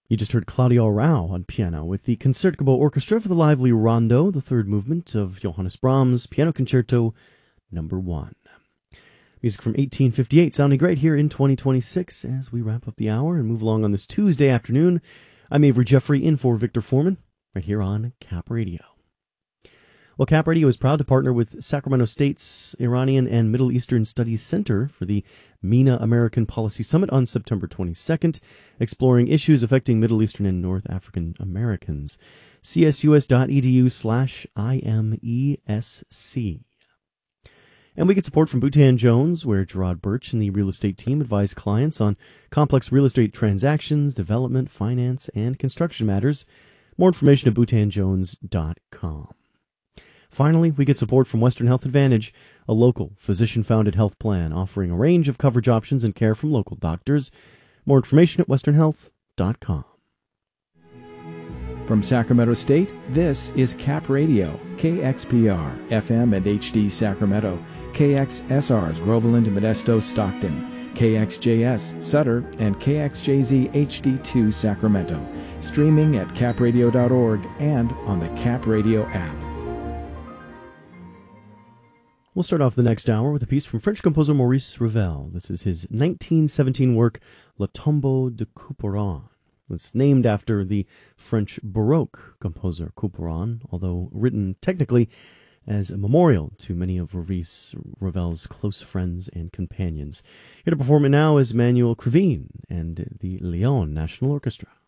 You just heard Claudio Rao on piano with the Concertgebouw Orchestra for the lively Rondo, the third movement of Johannes Brahms' Piano Concerto No. 1. Music from 1858 sounding great here in 2026 as we wrap up the hour and move along on this Tuesday afternoon. I'm Avery Jeffrey in for Victor Foreman right here on Cap Radio. Well, Cap Radio is proud to partner with Sacramento State's Iranian and Middle Eastern Studies Center for the MENA American Policy Summit on September 22nd, exploring issues affecting Middle Eastern and North African Americans. csus.edu/IMESC. And we get support from Boutan Jones, where Gerard Birch and the real estate team advise clients on complex real estate transactions, development, finance, and construction matters. More information at boutanjones.com. Finally, we get support from Western Health Advantage, a local physician-founded health plan offering a range of coverage options and care from local doctors. More information at westernhealth.com. From Sacramento State, this is Cap Radio, KXPR, FM and HD Sacramento, KXSR's Groveland, Modesto, Stockton, KXJS, Sutter, and KXJZ HD2 Sacramento, streaming at capradio.org and on the Cap Radio app. We'll start off the next hour with a piece from French composer Maurice Ravel. This is his 1917 work, Le Tombeau de Couperin. It's named after the French Baroque composer Couperin, although written technically as a memorial to many of Ravel's close friends and companions. Here to perform it now is Manuel Krivine and the Lyon National Orchestra.